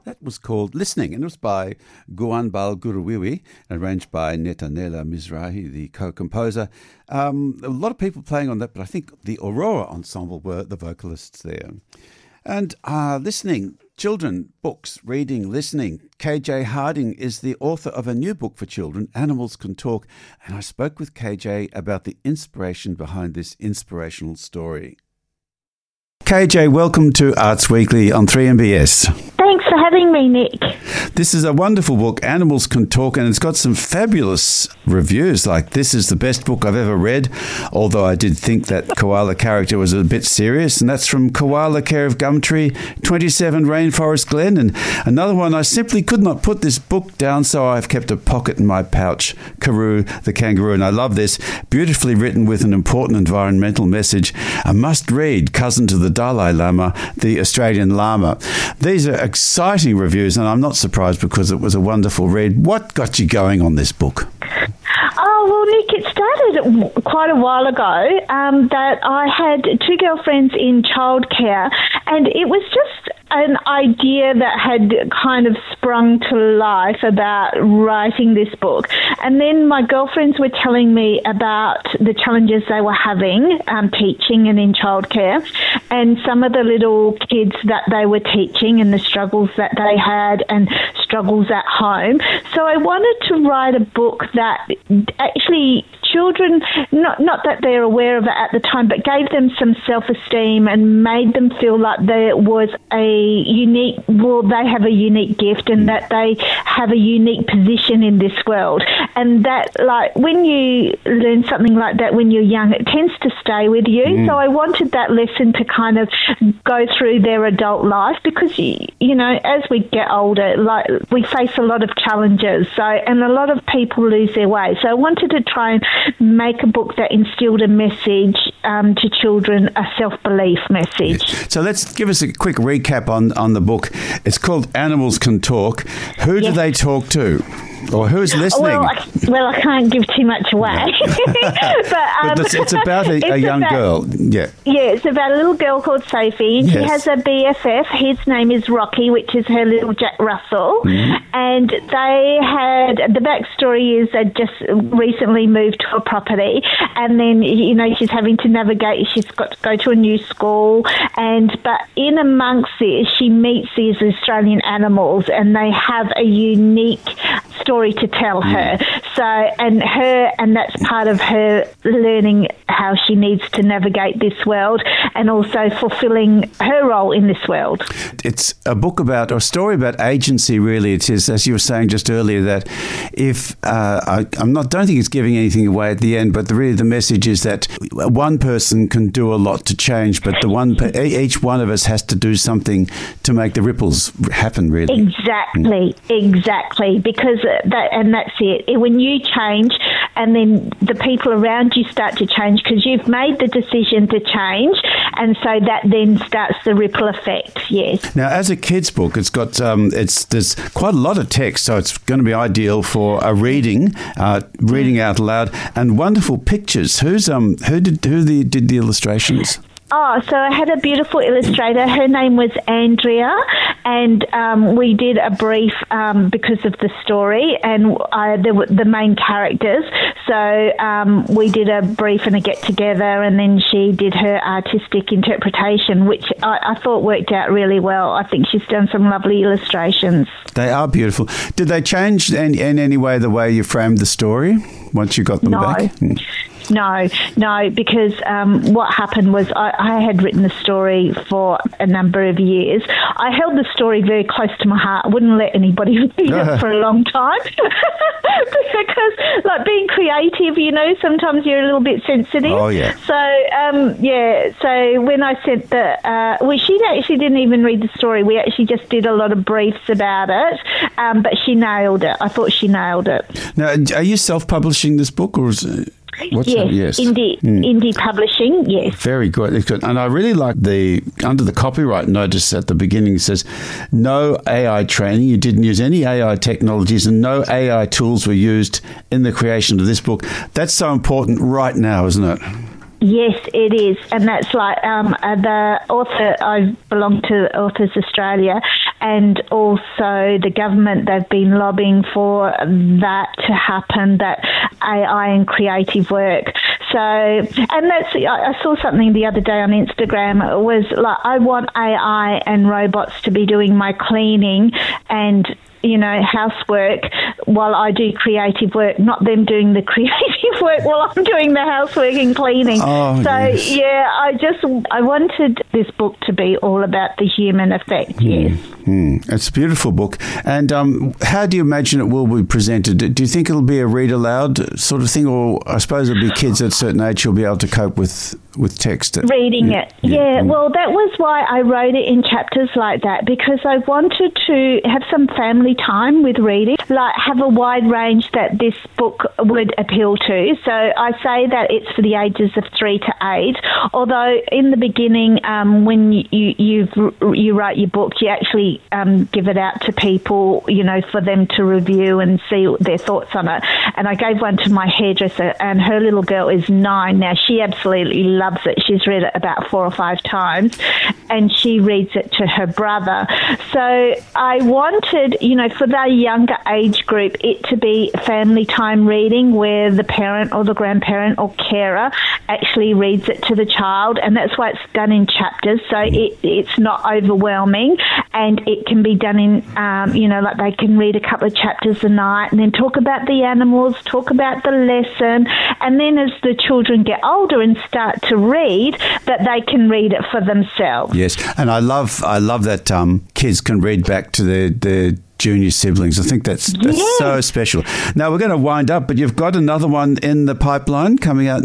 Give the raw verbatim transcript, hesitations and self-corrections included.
That was called Listening, and it was by Guanbal Guruwiwi, arranged by Netanela Mizrahi, the co-composer. Um, a lot of people playing on that, but I think the Aurora Ensemble were the vocalists there. And uh, listening, children, books, reading, listening. K J Harding is the author of a new book for children, Animals Can Talk, and I spoke with K J about the inspiration behind this inspirational story. K J, welcome to Arts Weekly on three M B S. Thanks for having me, Nick. This is a wonderful book, Animals Can Talk, and it's got some fabulous reviews, like this is the best book I've ever read, although I did think that koala character was a bit serious, and that's from Koala Care of Gumtree, twenty-seven Rainforest Glen, and another one, I simply could not put this book down, so I've kept a pocket in my pouch, Karoo the Kangaroo, and I love this, beautifully written with an important environmental message, a must-read, cousin to the Dalai Lama, the Australian Llama. These are exciting reviews, and I'm not surprised because it was a wonderful read. What got you going on this book? Oh, well, Nick, it started quite a while ago um, that I had two girlfriends in childcare, and it was just an idea that had kind of sprung to life about writing this book. And then my girlfriends were telling me about the challenges they were having um, teaching and in childcare, and some of the little kids that they were teaching and the struggles that they had and struggles at home. So I wanted to write a book that actually children, not not that they're aware of it at the time, but gave them some self-esteem and made them feel like there was a unique, well, they have a unique gift and that they have a unique position in this world. And that, like, when you learn something like that when you're young, it tends to stay with you. Mm. So I wanted that lesson to kind of go through their adult life because, you, you know, as we get older, like, we face a lot of challenges. So, and a lot of people lose their way. So I wanted to try and make a book that instilled a message um, to children, a self-belief message. So let's give us a quick recap on, on the book. It's called Animals Can Talk. Who yes. do they talk to? Or who's listening? Well, I, well, I can't give too much away. but, um, but it's, it's about a, a young about, girl. Yeah. Yeah, it's about a little girl called Sophie, and yes. she has a B F F. His name is Rocky, which is her little Jack Russell. Mm-hmm. And they had, the backstory is they just recently moved to a property, and then, you know, she's having to navigate, she's got to go to a new school, and but in amongst this, she meets these Australian animals, and they have a unique story to tell her. So, and her, and that's part of her learning how she needs to navigate this world and also fulfilling her role in this world. It's a book about, or a story about agency, really. It is, as you were saying just earlier, that if, uh, I, I'm not, don't think it's giving anything away at the end, but the, really the message is that one person can do a lot to change, but the one, each one of us has to do something to make the ripples happen, really. Exactly, mm. exactly, because that, and that's it. When you change and then the people around you start to change because you've made the decision to change, and so that then starts the ripple effect, yes. Now, as a kid's book, it's got, um, it's there's quite a lot of text, so it's going to be ideal for a reading, uh, reading out loud, and wonderful pictures. Who's um who did who the, did the illustrations? Oh, so I had a beautiful illustrator. Her name was Andrea, and um, we did a brief um, because of the story and I, the, the main characters. So um, we did a brief and a get-together, and then she did her artistic interpretation, which I, I thought worked out really well. I think she's done some lovely illustrations. They are beautiful. Did they change in, in any way the way you framed the story once you got them no. back? Mm. No, no, because um, what happened was I, I had written the story for a number of years. I held the story very close to my heart. I wouldn't let anybody read it for a long time because, like, being creative, you know, sometimes you're a little bit sensitive. Oh, yeah. So, um, yeah, so when I sent the, uh, well, she actually didn't even read the story. We actually just did a lot of briefs about it, um, but she nailed it. I thought she nailed it. Now, are you self-publishing this book, or is it... What's yes, yes, indie, mm. indie publishing, yes. Very good. And I really like the, under the copyright notice at the beginning, it says, no A I training, you didn't use any A I technologies and no A I tools were used in the creation of this book. That's so important right now, isn't it? Yes, it is, and that's like um, uh, the author. I belong to Authors Australia, and also the government. They've been lobbying for that to happen. That A I and creative work. So, and that's. I saw something the other day on Instagram. It was like, I want A I and robots to be doing my cleaning and, you know, housework while I do creative work, not them doing the creative work while I'm doing the housework and cleaning. Oh, so, yes. yeah, I just, I wanted this book to be all about the human effect, mm. yes. Mm. It's a beautiful book. And um, how do you imagine it will be presented? Do you think it'll be a read aloud sort of thing, or I suppose it'll be kids at a certain age who'll be able to cope with, with text? Reading yeah. it. Yeah, yeah. Mm. well, that was why I wrote it in chapters like that, because I wanted to have some family time with reading, like have a wide range that this book would appeal to. So I say that it's for the ages of three to eight, although in the beginning, um, when you, you, you write your book, you actually um, give it out to people, you know, for them to review and see their thoughts on it. And I gave one to my hairdresser, and her little girl is nine now. She absolutely loves it. She's read it about four or five times, and she reads it to her brother. So I wanted, you know, for the younger age group, it to be family time reading where the parent or the grandparent or carer actually reads it to the child, and that's why it's done in chapters, so it, it's not overwhelming, and it can be done in, um, you know, like they can read a couple of chapters a night and then talk about the animals, talk about the lesson, and then as the children get older and start to read, that they can read it for themselves. Yes, and I love I love that um, kids can read back to their, their junior siblings. I think that's, that's yes. so special. Now, we're going to wind up, but you've got another one in the pipeline coming out